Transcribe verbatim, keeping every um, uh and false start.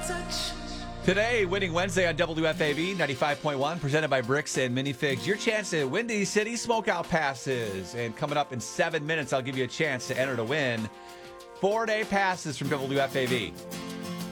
Today, Winning Wednesday on W F A V ninety-five point one, presented by Bricks and Minifigs. Your chance at Windy City Smokeout passes. And coming up in seven minutes, I'll give you a chance to enter to win four-day passes from W F A V.